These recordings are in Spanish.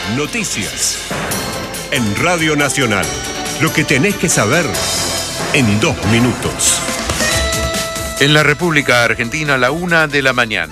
Noticias. En Radio Nacional. Lo que tenés que saber en 2 minutos. En la República Argentina, 1:00 a.m.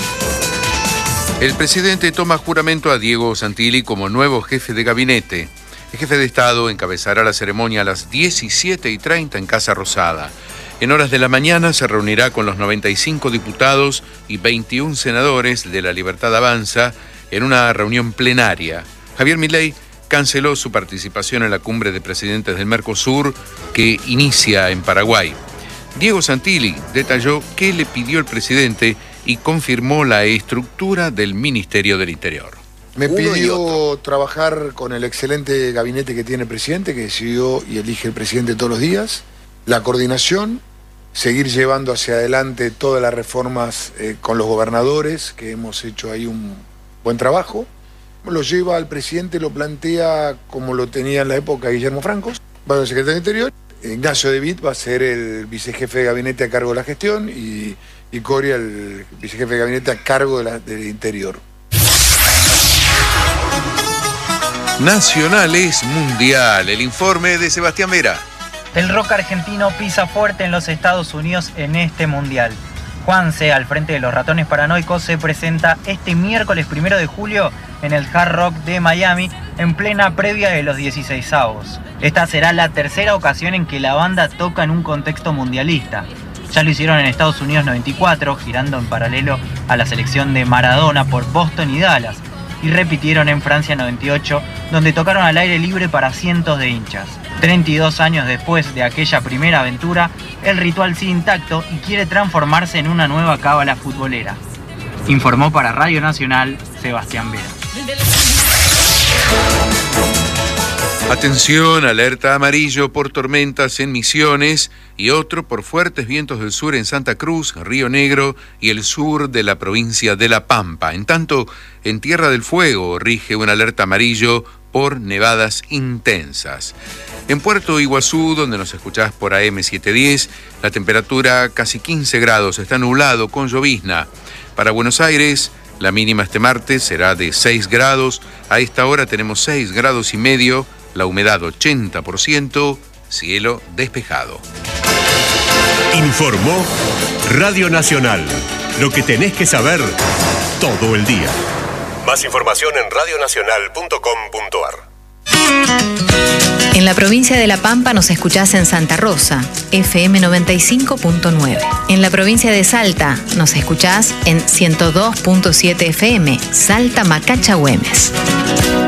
El presidente toma juramento a Diego Santilli como nuevo jefe de gabinete. El jefe de Estado encabezará la ceremonia a las 17:30 en Casa Rosada. En horas de la mañana se reunirá con los 95 diputados y 21 senadores de La Libertad Avanza en una reunión plenaria. Javier Milei canceló su participación en la cumbre de presidentes del Mercosur que inicia en Paraguay. Diego Santilli detalló qué le pidió el presidente y confirmó la estructura del Ministerio del Interior. Me pidió trabajar con el excelente gabinete que tiene el presidente, que decidió y elige el presidente todos los días, la coordinación, seguir llevando hacia adelante todas las reformas con los gobernadores, que hemos hecho ahí un buen trabajo. Lo lleva al presidente, lo plantea como lo tenía en la época Guillermo Franco, va a ser secretario de Interior. Ignacio De Witt va a ser el vicejefe de gabinete a cargo de la gestión y Coria el vicejefe de gabinete a cargo del Interior. Nacional es mundial. El informe de Sebastián Vera. El rock argentino pisa fuerte en los Estados Unidos en este mundial. Juanse, al frente de los Ratones Paranoicos, se presenta este miércoles 1 de julio en el Hard Rock de Miami, en plena previa de los 16avos. Esta será la tercera ocasión en que la banda toca en un contexto mundialista. Ya lo hicieron en Estados Unidos 94, girando en paralelo a la selección de Maradona por Boston y Dallas. Y repitieron en Francia 98, donde tocaron al aire libre para cientos de hinchas. 32 años después de aquella primera aventura, el ritual sigue intacto y quiere transformarse en una nueva cábala futbolera. Informó para Radio Nacional, Sebastián Vera. Atención, alerta amarillo por tormentas en Misiones y otro por fuertes vientos del sur en Santa Cruz, Río Negro y el sur de la provincia de La Pampa. En tanto, en Tierra del Fuego rige una alerta amarillo por nevadas intensas. En Puerto Iguazú, donde nos escuchás por AM710, la temperatura casi 15 grados, está nublado con llovizna. Para Buenos Aires, la mínima este martes será de 6 grados. A esta hora tenemos 6,5 grados. La humedad 80%, cielo despejado. Informó Radio Nacional. Lo que tenés que saber todo el día. Más información en radionacional.com.ar. En la provincia de La Pampa nos escuchás en Santa Rosa, FM 95.9. En la provincia de Salta nos escuchás en 102.7 FM, Salta Macacha Güemes.